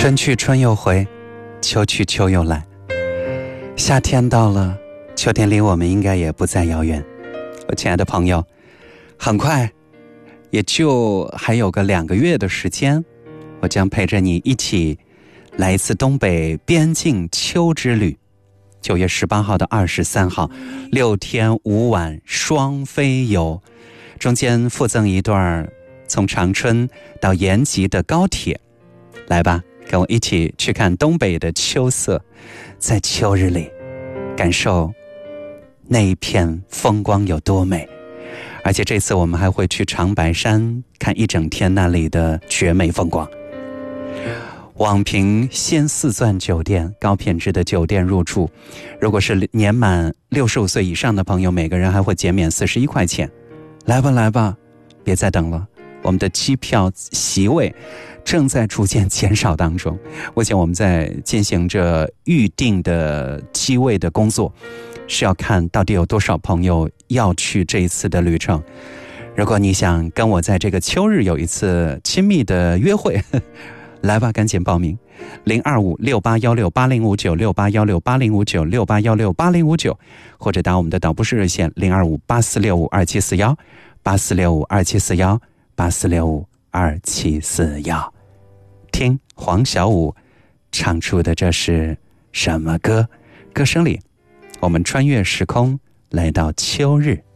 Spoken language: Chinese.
春去春又回，秋去秋又来，夏天到了，秋天离我们应该也不再遥远。我亲爱的朋友，很快也就还有个2个月的时间，我将陪着你一起来一次东北边境秋之旅。9月18号到23号，6天5晚双飞游，中间附赠一段从长春到延吉的高铁。来吧，跟我一起去看东北的秋色，在秋日里感受那一片风光有多美。而且这次我们还会去长白山看1整天那里的绝美风光。网评先4钻酒店，高品质的酒店入住，如果是年满65岁以上的朋友，每个人还会减免41块钱。来吧来吧，别再等了，我们的机票席位正在逐渐减少当中。目前我们在进行着预定的机位的工作，是要看到底有多少朋友要去这一次的旅程。如果你想跟我在这个秋日有一次亲密的约会，来吧，赶紧报名，02568168059，68168059，68168059，或者打我们的导播室热线02584652741，84652741，84652741。听黄小琥唱出的这是什么歌？歌声里我们穿越时空来到秋日。